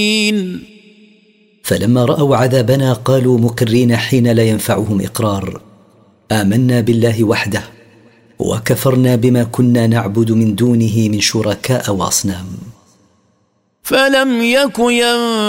فلما رأوا عذابنا قالوا مكرين حين لا ينفعهم إقرار: آمنا بالله وحده وكفرنا بما كنا نعبد من دونه من شركاء وأصنام. فلم يك